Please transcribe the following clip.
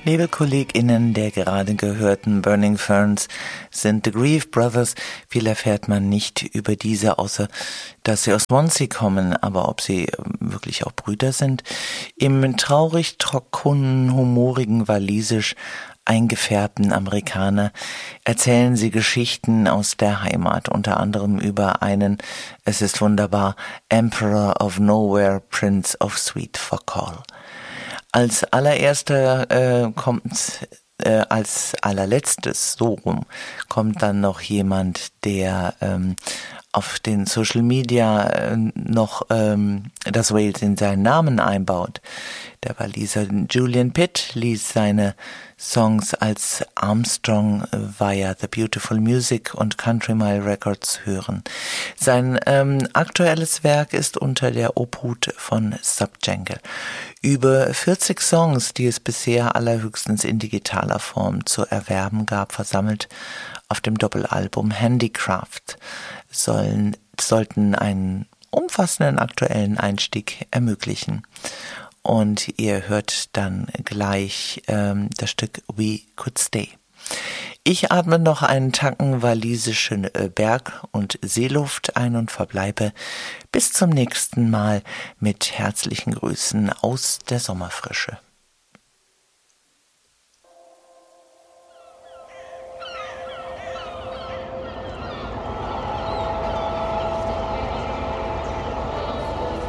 Liebe KollegInnen der gerade gehörten Burning Ferns sind The Grieve Brothers. Viel erfährt man nicht über diese, außer dass sie aus Swansea kommen, aber ob sie wirklich auch Brüder sind. Im traurig trockenen, humorigen Walisisch eingefärbten Amerikaner erzählen sie Geschichten aus der Heimat, unter anderem über einen, es ist wunderbar, Emperor of Nowhere, Prince of Sweet Forcall. Als allerletztes, so rum, kommt dann noch jemand, der auf den Social Media noch das Wales in seinen Namen einbaut. Der Waliser Julian Pitt ließ seine Songs als Armstrong via The Beautiful Music und Country Mile Records hören. Sein aktuelles Werk ist unter der Obhut von Subjangle. Über 40 Songs, die es bisher allerhöchstens in digitaler Form zu erwerben gab, versammelt auf dem Doppelalbum Handicraft, sollten einen umfassenden aktuellen Einstieg ermöglichen. Und ihr hört dann gleich das Stück We Could Stay. Ich atme noch einen Tacken walisischen Berg- und Seeluft ein und verbleibe bis zum nächsten Mal mit herzlichen Grüßen aus der Sommerfrische.